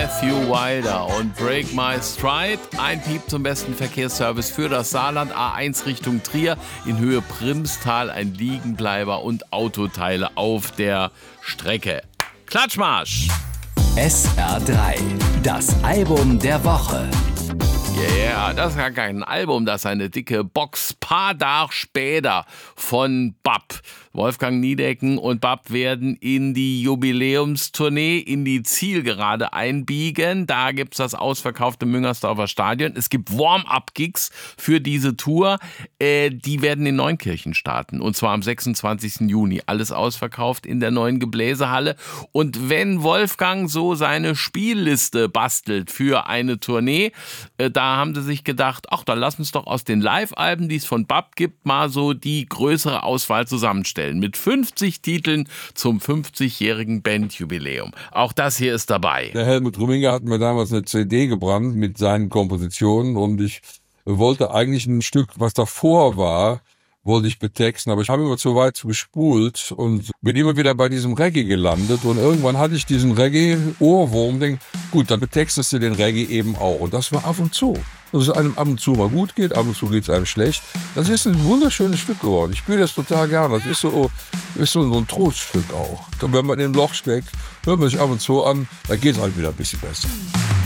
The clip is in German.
Matthew Wilder und Break My Stride. Ein Piep zum besten Verkehrsservice für das Saarland. A1 Richtung Trier, in Höhe Primstal ein Liegenbleiber und Autoteile auf der Strecke. Klatschmarsch! SR3, das Album der Woche. Yeah, das ist gar kein Album, das ist eine dicke Box. Paar Tage später von BAP. Wolfgang Niedecken und BAP werden in die Jubiläumstournee, in die Zielgerade einbiegen. Da gibt's das ausverkaufte Müngersdorfer Stadion. Es gibt Warm-up-Gigs für diese Tour. Die werden in Neunkirchen starten. Und zwar am 26. Juni. Alles ausverkauft in der neuen Gebläsehalle. Und wenn Wolfgang so seine Spielliste bastelt für eine Tournee, da haben sie sich gedacht, ach, dann lass uns doch aus den Live-Alben, die es von BAP gibt, mal so die größere Auswahl zusammenstellen. Mit 50 Titeln zum 50-jährigen Bandjubiläum. Auch das hier ist dabei. Der Helmut Rumminger hat mir damals eine CD gebrannt mit seinen Kompositionen und ich wollte eigentlich ein Stück, was davor war, wollte ich betexten, aber ich habe immer zu weit gespult und bin immer wieder bei diesem Reggae gelandet und irgendwann hatte ich diesen Reggae-Ohrwurm, denke, gut, dann betextest du den Reggae eben auch und das war ab und zu. Dass es einem ab und zu mal gut geht, ab und zu geht es einem schlecht. Das ist ein wunderschönes Stück geworden. Ich spiele das total gerne. Das ist so ein Troststück auch. Und wenn man im Loch steckt, hört man sich ab und zu an, dann geht es halt wieder ein bisschen besser.